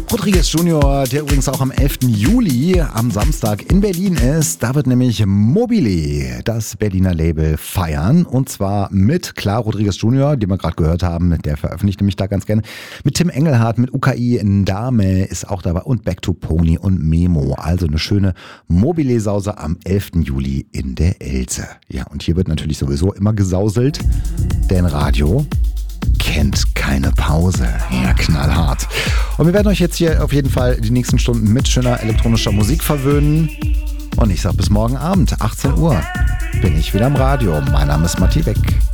Rodriguez Junior, der übrigens auch am 11. Juli am Samstag in Berlin ist. Da wird nämlich Mobile, das Berliner Label, feiern. Und zwar mit, klar, Rodriguez Junior, den wir gerade gehört haben, der veröffentlicht nämlich da ganz gerne. Mit Tim Engelhardt, mit UKI, Ndame ist auch dabei und Back to Pony und Memo. Also eine schöne Mobile-Sause am 11. Juli in der Else. Ja, und hier wird natürlich sowieso immer gesauselt, denn Radio kennt keine Pause. Ja, knallhart. Und wir werden euch jetzt hier auf jeden Fall die nächsten Stunden mit schöner elektronischer Musik verwöhnen. Und ich sag bis morgen Abend, 18 Uhr, bin ich wieder am Radio. Mein Name ist Matti Beck.